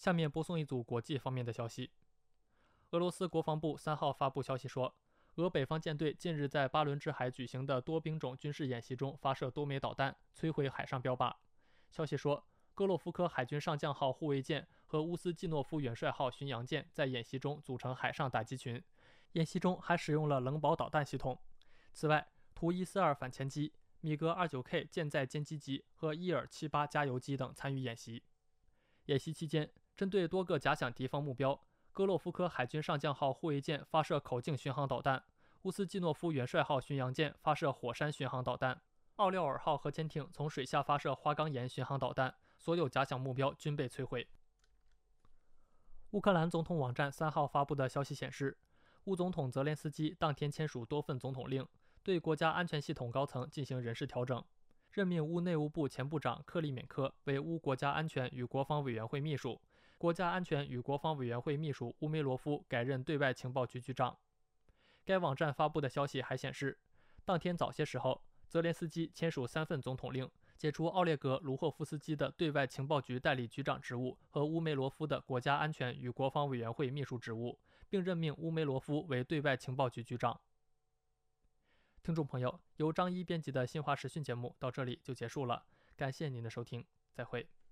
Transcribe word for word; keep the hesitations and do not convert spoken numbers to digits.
下面播送一组国际方面的消息。俄罗斯国防部三号发布消息说，俄北方舰队近日在巴伦支海举行的多兵种军事演习中发射多枚导弹，摧毁海上标靶。消息说，戈洛夫科海军上将号护卫舰和乌斯季诺夫元帅号巡洋舰在演习中组成海上打击群，演习中还使用了冷堡导弹系统。此外，图一四二反潜机、米格 二九 K 舰载歼击机和伊尔七八加油机等参与演习。演习期间，针对多个假想敌方目标，戈洛夫科海军上将号护卫舰发射口径巡航导弹，乌斯季诺夫元帅号巡洋舰发射火山巡航导弹，奥廖尔号核潜艇从水下发射花岗岩巡航导弹，所有假想目标均被摧毁。乌克兰总统网站三号发布的消息显示，乌总统泽连斯基当天签署多份总统令，对国家安全系统高层进行人事调整，任命乌内务部前部长克利缅科为乌国家安全与国防委员会秘书，国家安全与国防委员会秘书乌梅罗夫改任对外情报局局长。该网站发布的消息还显示，当天早些时候，泽连斯基签署三份总统令，解除奥列格·卢霍夫斯基的对外情报局代理局长职务和乌梅罗夫的国家安全与国防委员会秘书职务，并任命乌梅罗夫为对外情报局局长。听众朋友，由张一编辑的新华时讯节目到这里就结束了，感谢您的收听，再会。